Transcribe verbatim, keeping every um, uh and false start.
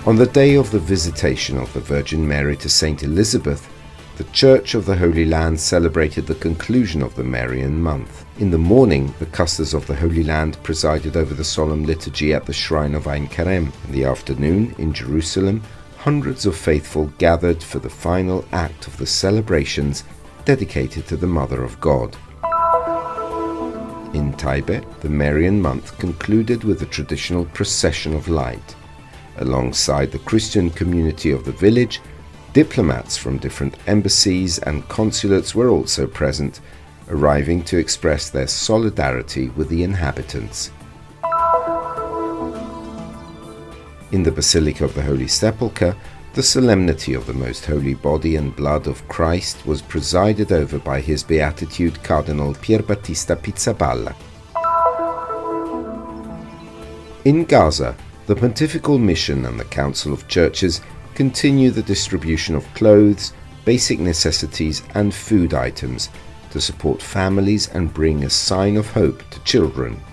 On the day of the visitation of the Virgin Mary to Saint Elizabeth, the Church of the Holy Land celebrated the conclusion of the Marian month. In the morning, the Custers of the Holy Land presided over the solemn liturgy at the shrine of Ein Kerem. In the afternoon, in Jerusalem, hundreds of faithful gathered for the final act of the celebrations dedicated to the Mother of God. In Taipei, the Marian month concluded with a traditional procession of light. Alongside the Christian community of the village, diplomats from different embassies and consulates were also present, arriving to express their solidarity with the inhabitants. In the Basilica of the Holy Sepulchre, the solemnity of the Most Holy Body and Blood of Christ was presided over by His Beatitude Cardinal Pierbattista Pizzaballa. In Gaza, the Pontifical Mission and the Council of Churches continue the distribution of clothes, basic necessities and food items to support families and bring a sign of hope to children.